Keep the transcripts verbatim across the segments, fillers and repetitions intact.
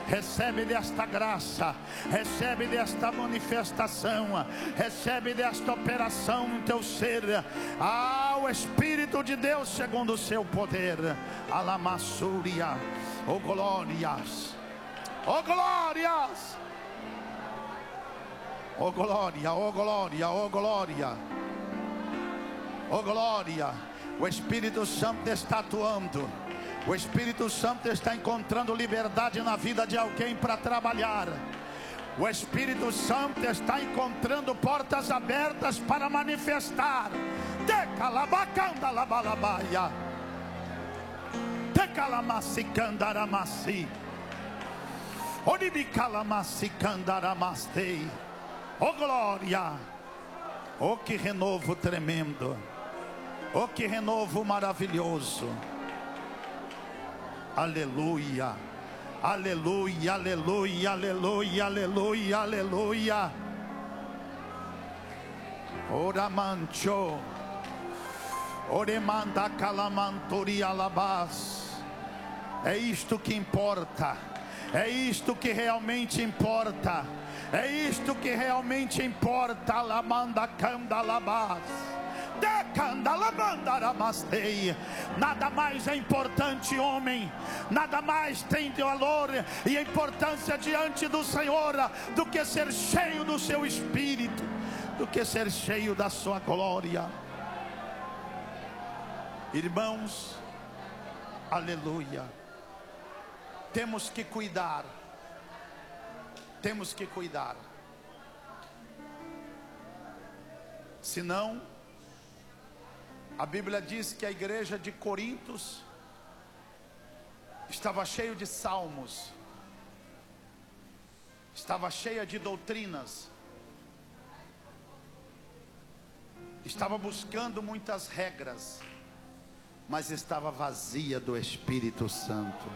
Recebe desta graça, recebe desta manifestação, recebe desta operação no teu ser. Ah, o Espírito de Deus segundo o seu poder. Alamassúria, oh glórias, oh glórias, oh glória, oh glória, oh glória, oh glória. O Espírito Santo está atuando. O Espírito Santo está encontrando liberdade na vida de alguém para trabalhar. O Espírito Santo está encontrando portas abertas para manifestar. Decalabacanda labalabaia. Decalamassicandaramasi. Onibicalamassicandaramastei. Oh glória. Oh que renovo tremendo. Oh que renovo maravilhoso. Aleluia, aleluia, aleluia, aleluia, aleluia, aleluia. Ora mancho, oremanda calamanturi alabás. É isto que importa, é isto que realmente importa, é isto que realmente importa. Alamanda canda alabás. Nada mais é importante, homem, nada mais tem valor e importância diante do Senhor do que ser cheio do seu Espírito, do que ser cheio da sua glória. Irmãos, aleluia. Temos que cuidar, temos que cuidar, senão a Bíblia diz que a igreja de Corintos estava cheio de salmos, estava cheia de doutrinas, estava buscando muitas regras, mas estava vazia do Espírito Santo.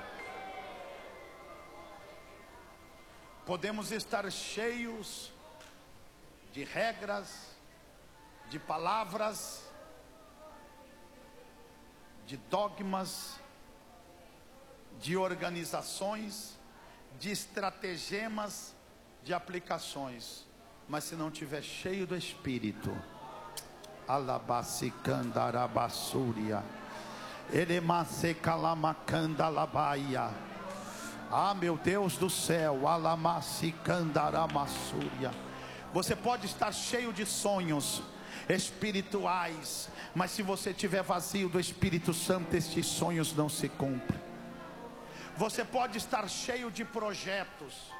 Podemos estar cheios de regras, de palavras, de dogmas, de organizações, de estratagemas, de aplicações, mas se não tiver cheio do Espírito, alabassicandarabassúria, elemasecalamacandaalabaia. Ah, meu Deus do céu, alamassicandarabassúria. Você pode estar cheio de sonhos espirituais, mas se você estiver vazio do Espírito Santo, estes sonhos não se cumprem. Você pode estar cheio de projetos.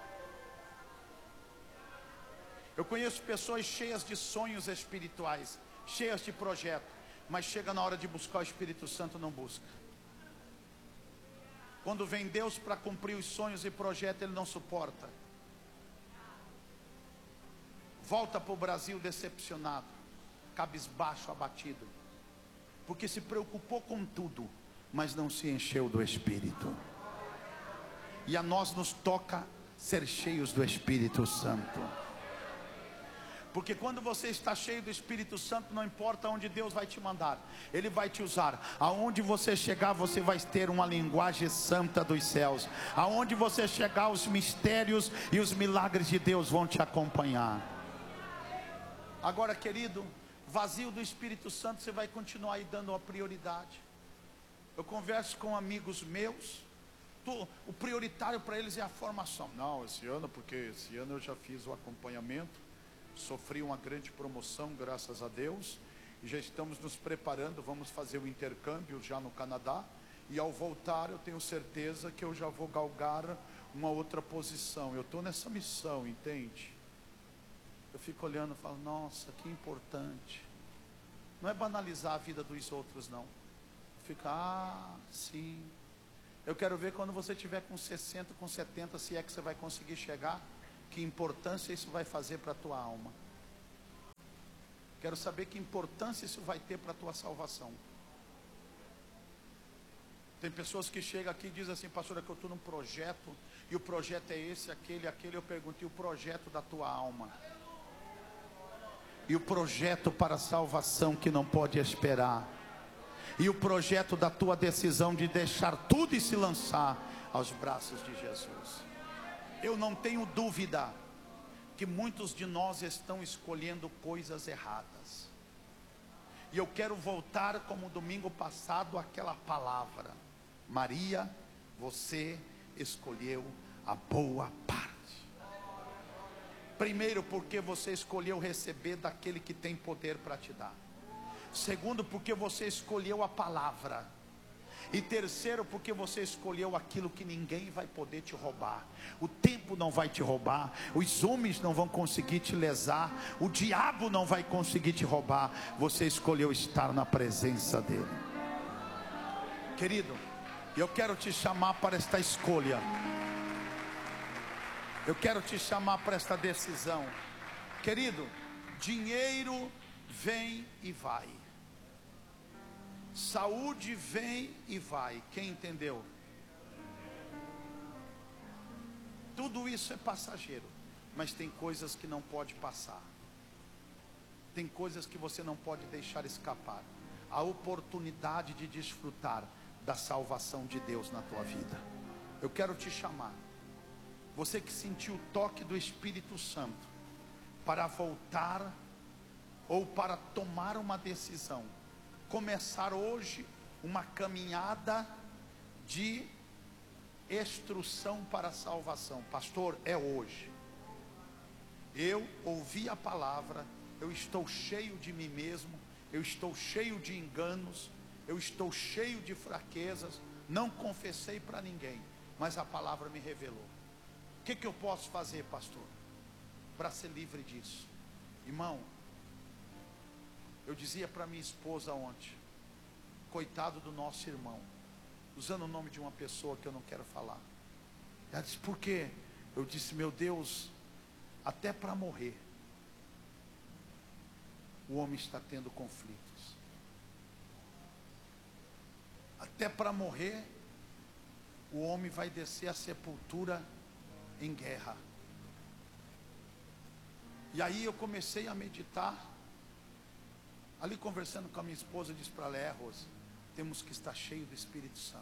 Eu conheço pessoas cheias de sonhos espirituais, cheias de projetos, mas chega na hora de buscar o Espírito Santo, não busca. Quando vem Deus para cumprir os sonhos e projetos, ele não suporta. Volta para o Brasil decepcionado, cabisbaixo, abatido, porque se preocupou com tudo, mas não se encheu do Espírito. E a nós nos toca ser cheios do Espírito Santo, porque quando você está cheio do Espírito Santo, não importa onde Deus vai te mandar, Ele vai te usar. Aonde você chegar, você vai ter uma linguagem santa dos céus. Aonde você chegar, os mistérios e os milagres de Deus vão te acompanhar. Agora, querido, vazio do Espírito Santo, você vai continuar aí dando uma prioridade. Eu converso com amigos meus, tô, o prioritário para eles é a formação. Não, esse ano, porque esse ano eu já fiz o acompanhamento, sofri uma grande promoção, graças a Deus, e já estamos nos preparando, vamos fazer o intercâmbio já no Canadá, e ao voltar eu tenho certeza que eu já vou galgar uma outra posição. Eu estou nessa missão, entende? Eu fico olhando e falo, nossa, que importante. Não é banalizar a vida dos outros, não. Fica, ah, sim. Eu quero ver quando você tiver com sessenta, com setenta, se é que você vai conseguir chegar, que importância isso vai fazer para a tua alma. Quero saber que importância isso vai ter para a tua salvação. Tem pessoas que chegam aqui e dizem assim, pastor, é que eu estou num projeto, e o projeto é esse, aquele, aquele. Eu perguntei, o projeto da tua alma? E o projeto para a salvação que não pode esperar? E o projeto da tua decisão de deixar tudo e se lançar aos braços de Jesus. Eu não tenho dúvida que muitos de nós estão escolhendo coisas erradas. E eu quero voltar como domingo passado àquela palavra: Maria, você escolheu a boa parte. Primeiro, porque você escolheu receber daquele que tem poder para te dar. Segundo, porque você escolheu a palavra. E terceiro, porque você escolheu aquilo que ninguém vai poder te roubar. O tempo não vai te roubar, os homens não vão conseguir te lesar, o diabo não vai conseguir te roubar. Você escolheu estar na presença dele. Querido, eu quero te chamar para esta escolha. Eu quero te chamar para esta decisão. Querido, dinheiro vem e vai, saúde vem e vai. Quem entendeu? Tudo isso é passageiro, mas tem coisas que não pode passar. Tem coisas que você não pode deixar escapar. A oportunidade de desfrutar da salvação de Deus na tua vida. Eu quero te chamar, você que sentiu o toque do Espírito Santo, para voltar ou para tomar uma decisão, começar hoje uma caminhada de instrução para a salvação. Pastor, é hoje. Eu ouvi a palavra, eu estou cheio de mim mesmo, eu estou cheio de enganos, eu estou cheio de fraquezas, não confessei para ninguém, mas a palavra me revelou. O que, que eu posso fazer, pastor, para ser livre disso? Irmão, eu dizia para minha esposa ontem, coitado do nosso irmão, usando o nome de uma pessoa que eu não quero falar. Ela disse: por quê? Eu disse: meu Deus, até para morrer o homem está tendo conflitos. Até para morrer o homem vai descer a sepultura em guerra. E aí eu comecei a meditar. Ali conversando com a minha esposa, eu disse para ela: é, Rose, temos que estar cheio do Espírito Santo.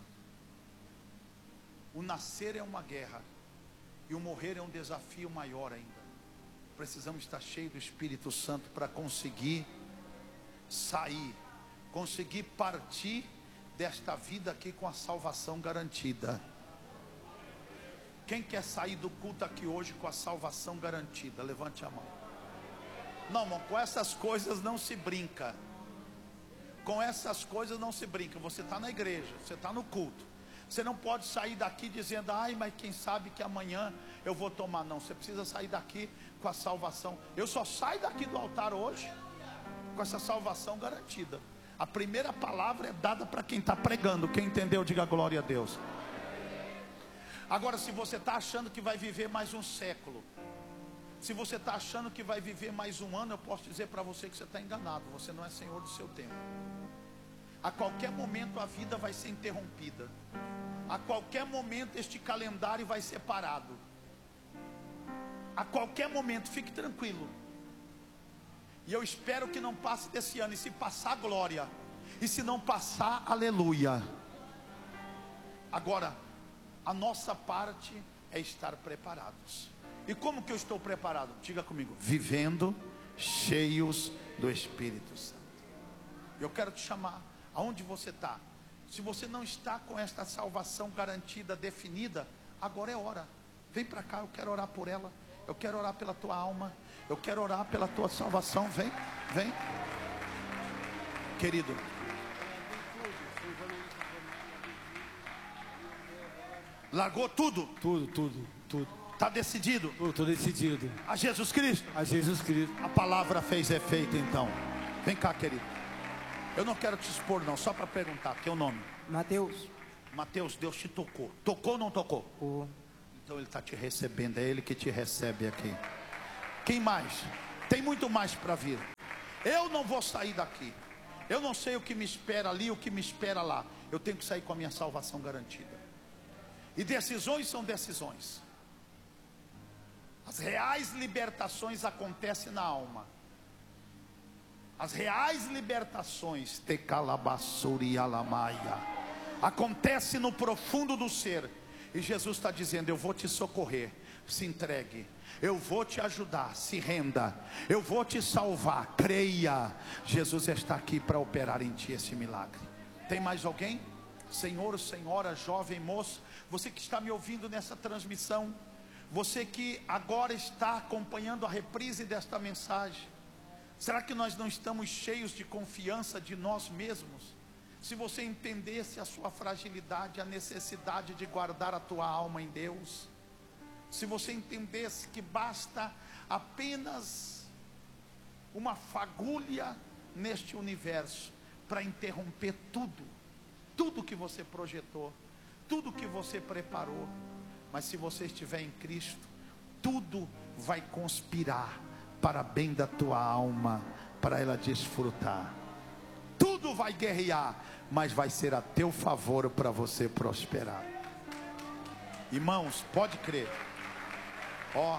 O nascer é uma guerra, e o morrer é um desafio maior ainda. Precisamos estar cheio do Espírito Santo para conseguir sair, conseguir partir desta vida aqui com a salvação garantida. Quem quer sair do culto aqui hoje com a salvação garantida? Levante a mão. Não, irmão, com essas coisas não se brinca. Com essas coisas não se brinca. Você está na igreja, você está no culto. Você não pode sair daqui dizendo: ai, mas quem sabe que amanhã eu vou tomar. Não, você precisa sair daqui com a salvação. Eu só saio daqui do altar hoje com essa salvação garantida. A primeira palavra é dada para quem está pregando. Quem entendeu, diga glória a Deus. Agora, se você está achando que vai viver mais um século, se você está achando que vai viver mais um ano, eu posso dizer para você que você está enganado. Você não é senhor do seu tempo. A qualquer momento a vida vai ser interrompida. A qualquer momento este calendário vai ser parado. A qualquer momento, fique tranquilo. E eu espero que não passe desse ano. E se passar, glória. E se não passar, aleluia. Agora, a nossa parte é estar preparados. E como que eu estou preparado? Diga comigo: vivendo cheios do Espírito Santo. Eu quero te chamar, aonde você está. Se você não está com esta salvação garantida, definida, agora é hora. Vem para cá, eu quero orar por ela. Eu quero orar pela tua alma. Eu quero orar pela tua salvação. Vem, vem. Querido, largou tudo? Tudo, tudo, tudo. Está decidido? Estou decidido. A Jesus Cristo? A Jesus Cristo. A palavra fez efeito então. Vem cá, querido. Eu não quero te expor não, só para perguntar. Teu nome? Mateus. Mateus, Deus te tocou. Tocou ou não tocou? Oh. Então Ele está te recebendo. É Ele que te recebe aqui. Quem mais? Tem muito mais para vir. Eu não vou sair daqui. Eu não sei o que me espera ali, o que me espera lá. Eu tenho que sair com a minha salvação garantida. E decisões são decisões. As reais libertações acontecem na alma. As reais libertações te calabassuri alamaia acontece no profundo do ser. E Jesus está dizendo: eu vou te socorrer, se entregue. Eu vou te ajudar, se renda. Eu vou te salvar, creia. Jesus está aqui para operar em ti esse milagre. Tem mais alguém? Senhor, senhora, jovem, moço, você que está me ouvindo nessa transmissão, você que agora está acompanhando a reprise desta mensagem, será que nós não estamos cheios de confiança de nós mesmos? Se você entendesse a sua fragilidade, a necessidade de guardar a tua alma em Deus, se você entendesse que basta apenas uma fagulha neste universo para interromper tudo, tudo que você projetou, tudo que você preparou. Mas se você estiver em Cristo, tudo vai conspirar para bem da tua alma, para ela desfrutar. Tudo vai guerrear, mas vai ser a teu favor para você prosperar. Irmãos, pode crer. Ó,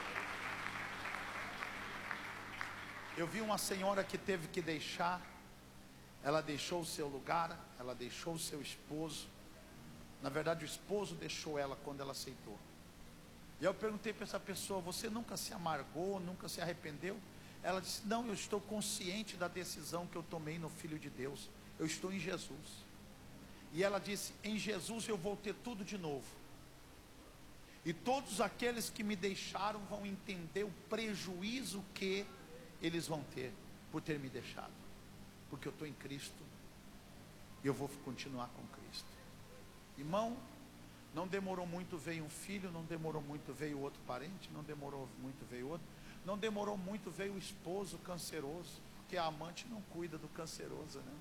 eu vi uma senhora que teve que deixar. Ela deixou o seu lugar, ela deixou o seu esposo. Na verdade, o esposo deixou ela quando ela aceitou. E eu perguntei para essa pessoa: você nunca se amargou, nunca se arrependeu? Ela disse: não, eu estou consciente da decisão que eu tomei no Filho de Deus. Eu estou em Jesus. E ela disse: em Jesus eu vou ter tudo de novo. E todos aqueles que me deixaram vão entender o prejuízo que eles vão ter por ter me deixado. Porque eu estou em Cristo e eu vou continuar com Cristo. Irmão, não demorou muito, veio um filho. Não demorou muito, veio outro parente. Não demorou muito, veio outro. Não demorou muito, veio o esposo canceroso. Porque a amante não cuida do canceroso, né?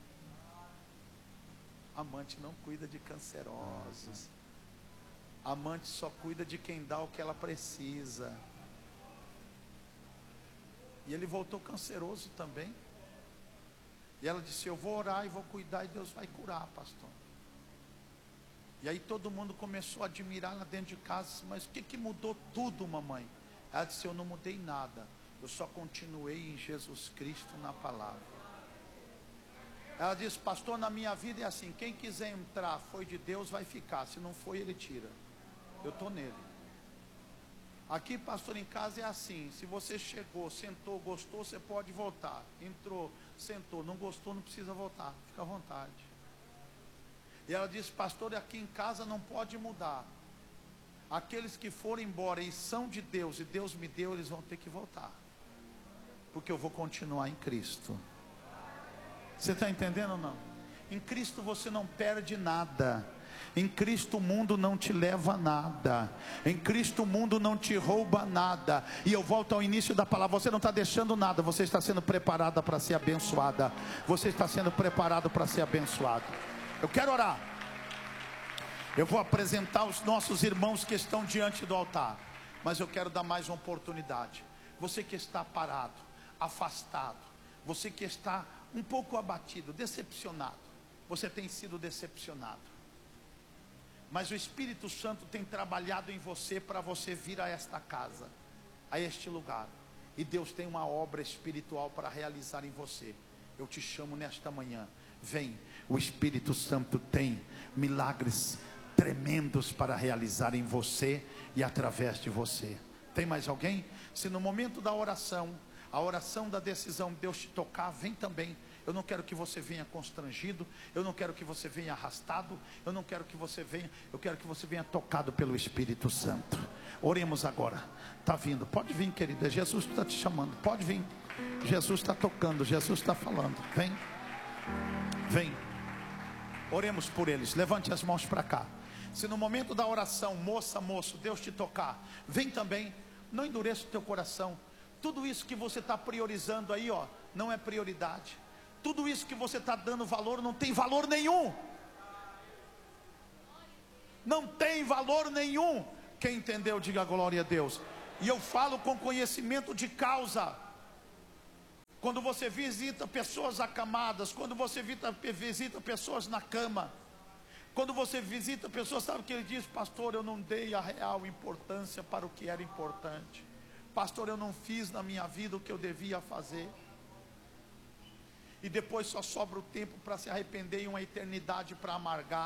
A amante não cuida de cancerosos. A amante só cuida de quem dá o que ela precisa. E ele voltou canceroso também. E ela disse: eu vou orar e vou cuidar e Deus vai curar, pastor. E aí todo mundo começou a admirar lá dentro de casa. Mas o que que mudou tudo, mamãe? Ela disse: eu não mudei nada, eu só continuei em Jesus Cristo, na palavra. Ela disse: pastor, na minha vida é assim, quem quiser entrar, foi de Deus, vai ficar. Se não foi, ele tira. Eu estou nele. Aqui, pastor, em casa é assim: se você chegou, sentou, gostou, você pode voltar. Entrou, sentou, não gostou, não precisa voltar, fica à vontade. E ela disse: pastor, aqui em casa não pode mudar. Aqueles que forem embora e são de Deus, e Deus me deu, eles vão ter que voltar, porque eu vou continuar em Cristo. Você está entendendo ou não? Em Cristo você não perde nada. Em Cristo o mundo não te leva a nada. Em Cristo o mundo não te rouba nada. E eu volto ao início da palavra: você não está deixando nada, você está sendo preparada para ser abençoada. Você está sendo preparado para ser abençoado. Eu quero orar. Eu vou apresentar os nossos irmãos que estão diante do altar, mas eu quero dar mais uma oportunidade. Você que está parado, afastado, você que está um pouco abatido, decepcionado. Você tem sido decepcionado, mas o Espírito Santo tem trabalhado em você para você vir a esta casa, a este lugar. E Deus tem uma obra espiritual para realizar em você. Eu te chamo nesta manhã. Vem, o Espírito Santo tem milagres tremendos para realizar em você e através de você. Tem mais alguém? Se no momento da oração, a oração da decisão, Deus te tocar, vem também. Eu não quero que você venha constrangido, eu não quero que você venha arrastado, eu não quero que você venha, eu quero que você venha tocado pelo Espírito Santo. Oremos agora. Está vindo, pode vir, querida. Jesus está te chamando, pode vir. Jesus está tocando, Jesus está falando. Vem, vem. Oremos por eles. Levante as mãos para cá. Se no momento da oração, moça, moço, Deus te tocar, vem também. Não endureça o teu coração. Tudo isso que você está priorizando aí, ó, não é prioridade. Tudo isso que você está dando valor não tem valor nenhum. Não tem valor nenhum. Quem entendeu, diga glória a Deus. E eu falo com conhecimento de causa. Quando você visita pessoas acamadas, quando você visita, visita pessoas na cama, quando você visita pessoas, sabe o que ele diz? Pastor, eu não dei a real importância para o que era importante. Pastor, eu não fiz na minha vida o que eu devia fazer. E depois só sobra o tempo para se arrepender e uma eternidade para amargar.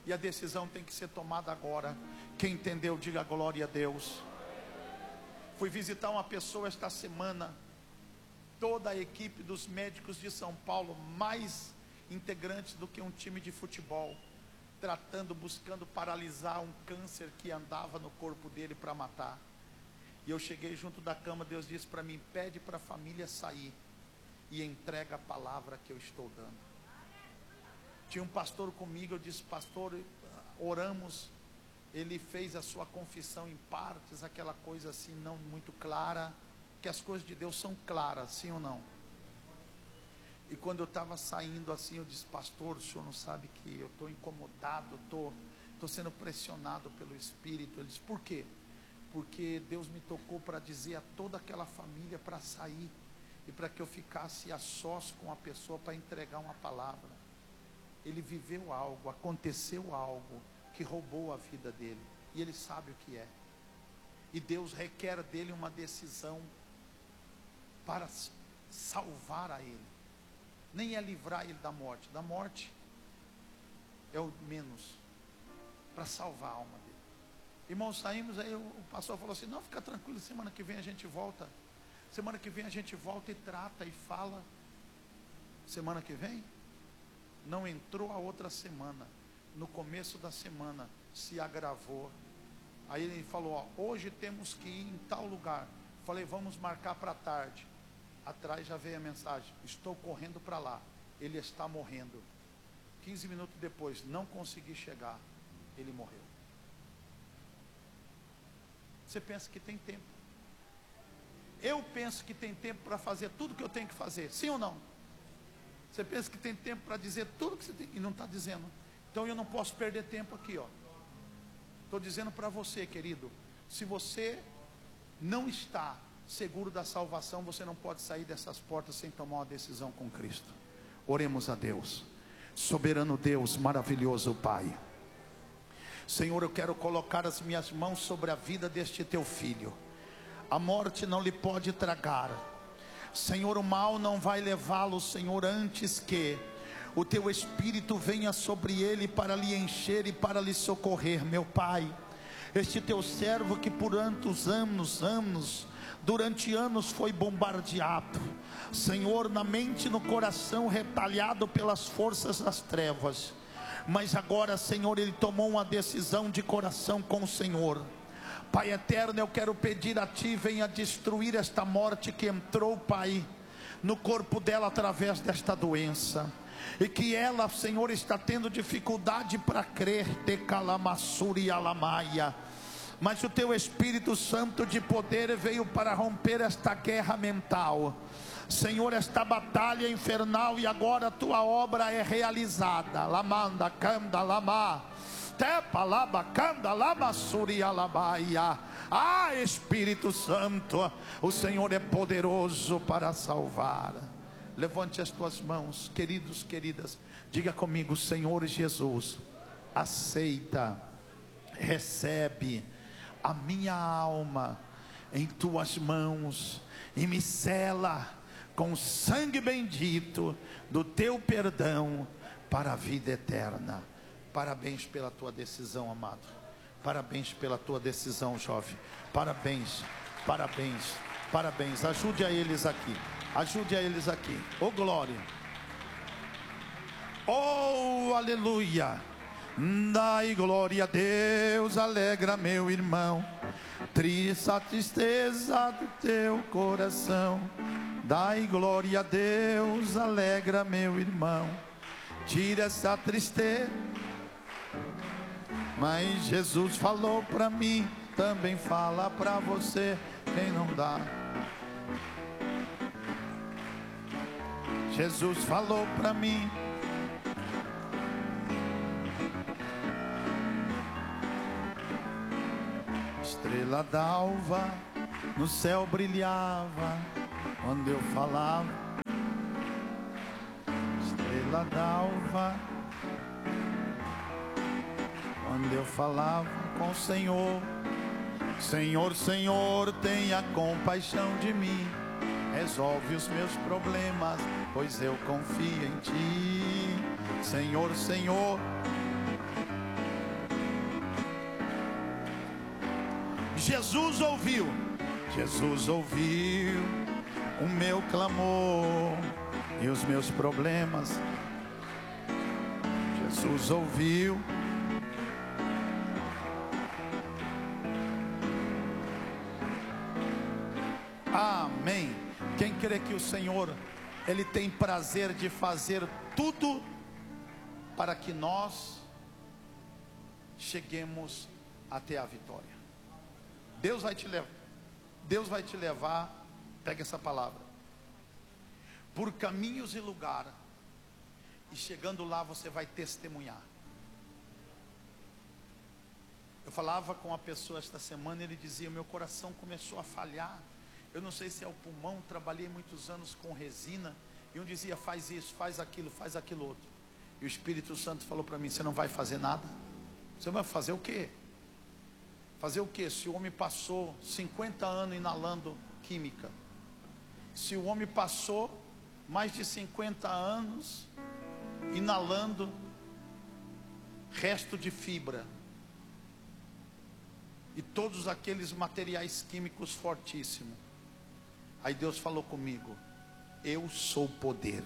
E a decisão tem que ser tomada agora. Quem entendeu, diga glória a Deus. Fui visitar uma pessoa esta semana. Toda a equipe dos médicos de São Paulo, mais integrantes do que um time de futebol, tratando, buscando paralisar um câncer que andava no corpo dele para matar. E eu cheguei junto da cama, Deus disse para mim: pede para a família sair e entrega a palavra que eu estou dando. Tinha um pastor comigo, eu disse: pastor, oramos. Ele fez a sua confissão em partes, aquela coisa assim não muito clara, que as coisas de Deus são claras, sim ou não? E quando eu estava saindo assim, eu disse: pastor, o senhor não sabe que eu estou incomodado, estou estou sendo pressionado pelo Espírito. Ele disse: por quê? Porque Deus me tocou para dizer a toda aquela família para sair, e para que eu ficasse a sós com a pessoa para entregar uma palavra. Ele viveu algo, aconteceu algo que roubou a vida dele, e ele sabe o que é. E Deus requer dele uma decisão para salvar a ele. Nem é livrar ele da morte. Da morte é o menos, para salvar a alma dele. Irmãos, saímos, aí o pastor falou assim: não, fica tranquilo, semana que vem a gente volta. Semana que vem a gente volta e trata e fala. Semana que vem? Não entrou a outra semana. No começo da semana se agravou. Aí ele falou: ó, hoje temos que ir em tal lugar. Falei: vamos marcar para tarde. Atrás já veio a mensagem: estou correndo para lá, ele está morrendo. quinze minutos depois, não consegui chegar, ele morreu. Você pensa que tem tempo? Eu penso que tem tempo para fazer tudo que eu tenho que fazer, sim ou não? Você pensa que tem tempo para dizer tudo que você tem, e não está dizendo. Então eu não posso perder tempo aqui, ó. Estou dizendo para você, querido, se você não está seguro da salvação, você não pode sair dessas portas sem tomar uma decisão com Cristo. Oremos a Deus. Soberano Deus, maravilhoso Pai, Senhor, eu quero colocar as minhas mãos sobre a vida deste teu filho. A morte não lhe pode tragar, Senhor, o mal não vai levá-lo, Senhor, antes que o teu Espírito venha sobre ele para lhe encher e para lhe socorrer. Meu Pai, este teu servo que por tantos anos, anos, durante anos foi bombardeado, Senhor, na mente e no coração, retalhado pelas forças das trevas, mas agora, Senhor, ele tomou uma decisão de coração com o Senhor. Pai eterno, eu quero pedir a Ti, venha destruir esta morte que entrou, Pai, no corpo dela através desta doença, e que ela, Senhor, está tendo dificuldade para crer, te calamassuri alamaia, mas o Teu Espírito Santo de poder veio para romper esta guerra mental, Senhor, esta batalha infernal, e agora a Tua obra é realizada. Lamanda, canda, lama, tepa, laba, canda, lama, suri, alabaia. Ah, Espírito Santo, o Senhor é poderoso para salvar. Levante as tuas mãos, queridos, queridas, diga comigo: Senhor Jesus, aceita, recebe a minha alma em tuas mãos e me sela com o sangue bendito do teu perdão para a vida eterna. Parabéns pela tua decisão, amado. Parabéns pela tua decisão, jovem. Parabéns, parabéns, parabéns. Ajude a eles aqui. Ajude a eles aqui. Oh, glória. Oh, aleluia. Dai glória a Deus, alegra meu irmão. Triste a tristeza do teu coração. Dai glória a Deus, alegra meu irmão. Tira essa tristeza. Mas Jesus falou para mim, também fala para você. Quem não dá? Jesus falou para mim. Estrela d'alva no céu brilhava quando eu falava. Estrela d'alva quando eu falava com o Senhor. Senhor, Senhor, tenha compaixão de mim. Resolve os meus problemas, pois eu confio em Ti. Senhor, Senhor, Jesus ouviu, Jesus ouviu o meu clamor e os meus problemas. Jesus ouviu. Amém. Quem crê que o Senhor, Ele tem prazer de fazer tudo para que nós cheguemos até a vitória. Deus vai te levar, Deus vai te levar, pega essa palavra, por caminhos e lugar, e chegando lá você vai testemunhar. Eu falava com uma pessoa esta semana, ele dizia: meu coração começou a falhar, eu não sei se é o pulmão, trabalhei muitos anos com resina, e um dizia: faz isso, faz aquilo, faz aquilo outro, e o Espírito Santo falou para mim: você não vai fazer nada? Você vai fazer o quê? Fazer o quê? Se o homem passou cinquenta anos inalando química, se o homem passou mais de cinquenta anos inalando resto de fibra e todos aqueles materiais químicos fortíssimos, aí Deus falou comigo: eu sou poder.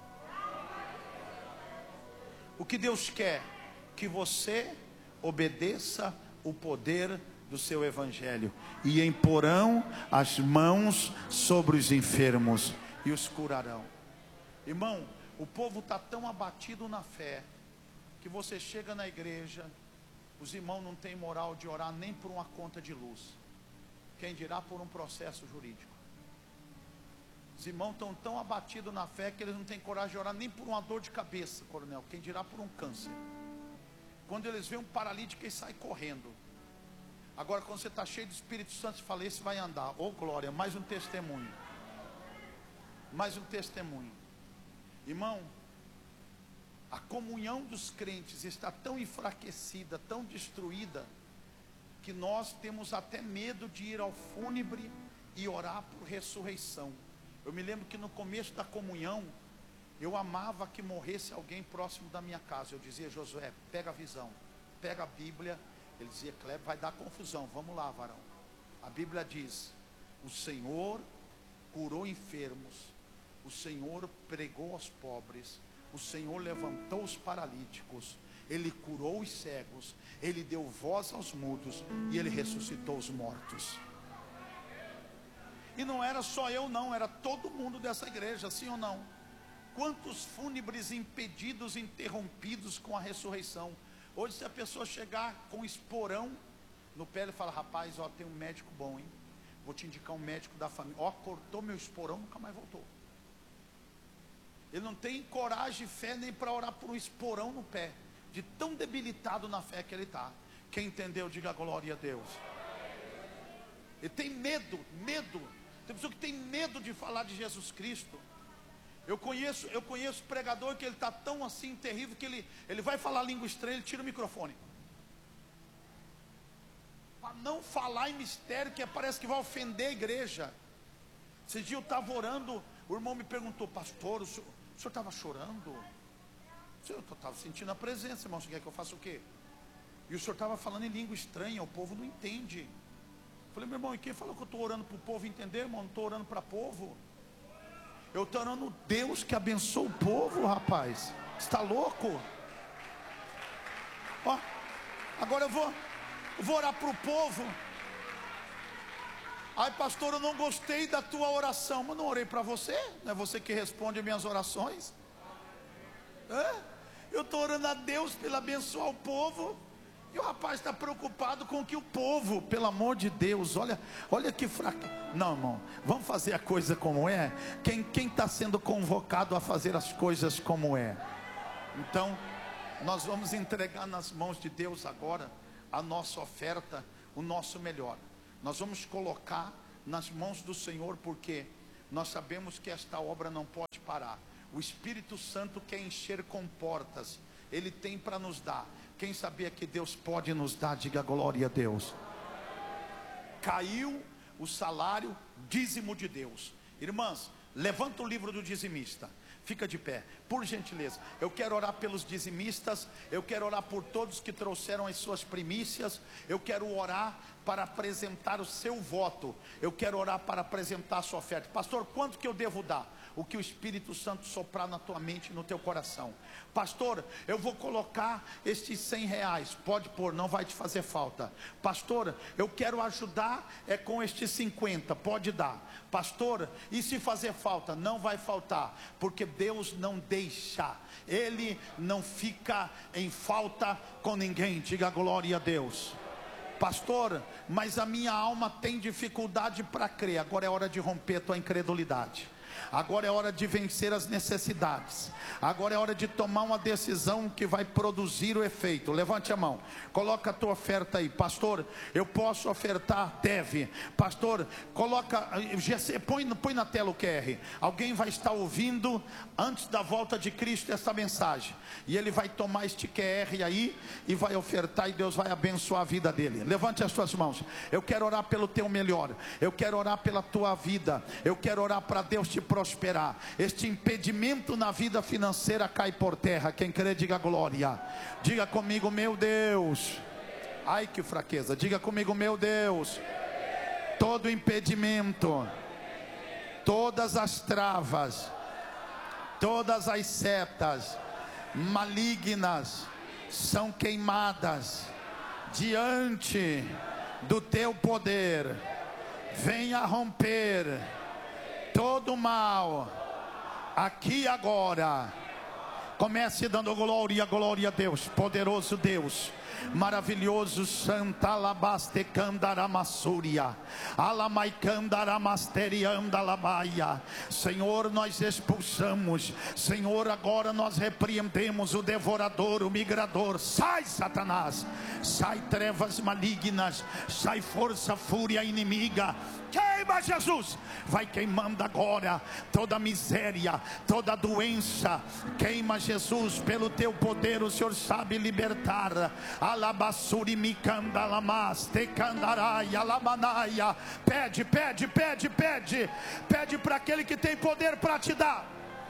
O que Deus quer? Que você obedeça o poder do seu evangelho, e imporão as mãos sobre os enfermos e os curarão. Irmão, o povo está tão abatido na fé, que você chega na igreja, os irmãos não têm moral de orar nem por uma conta de luz, quem dirá por um processo jurídico. Os irmãos estão tão abatidos na fé que eles não têm coragem de orar nem por uma dor de cabeça, coronel, quem dirá por um câncer. Quando eles veem um paralítico, eles saem correndo. Agora, quando você está cheio do Espírito Santo, você fala: esse vai andar. Oh glória, mais um testemunho. Mais um testemunho. Irmão, a comunhão dos crentes está tão enfraquecida, tão destruída, que nós temos até medo de ir ao fúnebre e orar por ressurreição. Eu me lembro que no começo da comunhão, eu amava que morresse alguém próximo da minha casa. Eu dizia: Josué, pega a visão, pega a Bíblia. Ele dizia: Kleber, vai dar confusão, vamos lá, varão. A Bíblia diz: o Senhor curou enfermos, o Senhor pregou aos pobres, o Senhor levantou os paralíticos, Ele curou os cegos, Ele deu voz aos mudos, e Ele ressuscitou os mortos. E não era só eu não, era todo mundo dessa igreja, sim ou não? Quantos fúnebres impedidos, interrompidos com a ressurreição. Hoje, se a pessoa chegar com esporão no pé, ele fala: rapaz, ó, tem um médico bom, hein? Vou te indicar um médico da família. Ó, cortou meu esporão, nunca mais voltou. Ele não tem coragem e fé nem para orar por um esporão no pé, de tão debilitado na fé que ele está. Quem entendeu, diga glória a Deus. Ele tem medo, medo. Tem pessoa que tem medo de falar de Jesus Cristo. Eu conheço, eu conheço pregador que ele está tão assim terrível que ele, ele vai falar língua estranha, ele tira o microfone. Para não falar em mistério, que parece que vai ofender a igreja. Esse dia eu estava orando, o irmão me perguntou: pastor, o senhor estava chorando? Eu estava sentindo a presença, irmão. Você quer que eu faça o quê? E o senhor estava falando em língua estranha, o povo não entende. Eu falei: meu irmão, e quem falou que eu estou orando para o povo entender, irmão? Não estou orando para o povo. Eu estou orando Deus que abençoa o povo, rapaz. Está louco? Ó, agora eu vou, eu vou orar para o povo. Ai, pastor, eu não gostei da tua oração. Mas não orei para você? Não é você que responde as minhas orações? É? Eu estou orando a Deus para Ele abençoar o povo. E o rapaz está preocupado com que o povo, pelo amor de Deus, olha, olha que fraco. Não, irmão, vamos fazer a coisa como é. Quem quem está sendo convocado a fazer as coisas como é? Então, nós vamos entregar nas mãos de Deus agora a nossa oferta, o nosso melhor. Nós vamos colocar nas mãos do Senhor, porque nós sabemos que esta obra não pode parar. O Espírito Santo quer encher com portas. Ele tem para nos dar. Quem sabia que Deus pode nos dar, diga glória a Deus. Caiu o salário dízimo de Deus. Irmãs, levanta o livro do dizimista. Fica de pé, por gentileza. Eu quero orar pelos dizimistas. Eu quero orar por todos que trouxeram as suas primícias. Eu quero orar para apresentar o seu voto. Eu quero orar para apresentar a sua oferta. Pastor, quanto que eu devo dar? O que o Espírito Santo soprar na tua mente e no teu coração. Pastor, eu vou colocar estes cem reais. Pode pôr, não vai te fazer falta. Pastor, eu quero ajudar é com estes cinquenta. Pode dar. Pastor, e se fazer falta? Não vai faltar, porque Deus não deixa. Ele não fica em falta com ninguém. Diga glória a Deus. Pastor, mas a minha alma tem dificuldade para crer. Agora é hora de romper tua incredulidade. Agora é hora de vencer as necessidades. Agora é hora de tomar uma decisão que vai produzir o efeito. Levante a mão, coloca a tua oferta aí. Pastor, eu posso ofertar? Deve. Pastor, coloca, põe, põe na tela o Q R. Alguém vai estar ouvindo antes da volta de Cristo essa mensagem, e ele vai tomar este Q R aí e vai ofertar, e Deus vai abençoar a vida dele. Levante as suas mãos. Eu quero orar pelo teu melhor. Eu quero orar pela tua vida. Eu quero orar para Deus te prosperar. Este impedimento na vida financeira cai por terra. Quem crê, diga glória. Diga comigo, meu Deus. Ai, que fraqueza. Diga comigo, meu Deus. Todo impedimento, todas as travas, todas as setas malignas são queimadas diante do teu poder. Venha romper todo mal aqui agora. Comece dando glória, glória a Deus. Poderoso Deus, maravilhoso, Santa Alabaste Candaramassúria, Alamaicandaramasteria. Senhor, nós expulsamos, Senhor, agora nós repreendemos o devorador, o migrador. Sai, Satanás, sai trevas malignas, sai força, fúria inimiga. Queima, Jesus, vai queimando agora toda miséria, toda doença. Queima, Jesus, pelo teu poder o Senhor sabe libertar. Alabassuri mikandalamas tekandarai alamanaia. Pede, pede, pede, pede. Pede para aquele que tem poder para te dar.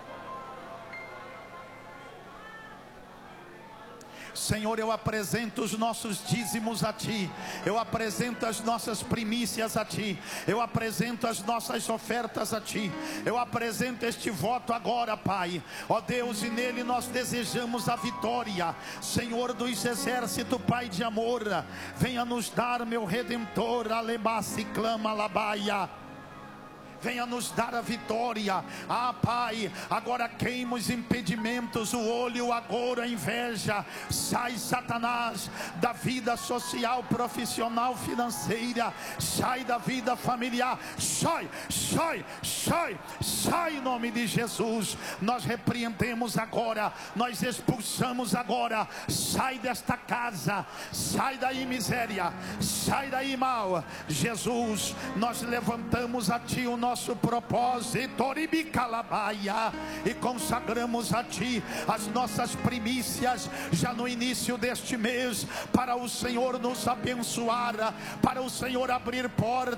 Senhor, eu apresento os nossos dízimos a Ti. Eu apresento as nossas primícias a Ti. Eu apresento as nossas ofertas a Ti. Eu apresento este voto agora, Pai. Ó Deus, e nele nós desejamos a vitória. Senhor dos exércitos, Pai de amor, venha nos dar, meu Redentor. Alebassi clama labaia. Venha nos dar a vitória. Ah, Pai, agora queima os impedimentos, o olho, agora a inveja. Sai, Satanás, da vida social, profissional, financeira. Sai da vida familiar. Sai, sai, sai, sai em nome de Jesus. Nós repreendemos agora, nós expulsamos agora. Sai desta casa, sai daí miséria, sai daí mal. Jesus, nós levantamos a Ti o nosso nosso propósito, e consagramos a Ti as nossas primícias já no início deste mês, para o Senhor nos abençoar, para o Senhor abrir portas